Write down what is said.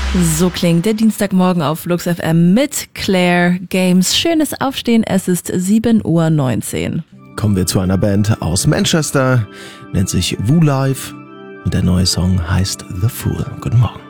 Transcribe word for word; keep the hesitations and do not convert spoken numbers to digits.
So klingt der Dienstagmorgen auf Flux F M mit Claire Games. Schönes Aufstehen, es ist sieben Uhr neunzehn. Kommen wir zu einer Band aus Manchester, nennt sich Woo Live und der neue Song heißt The Fool. Guten Morgen.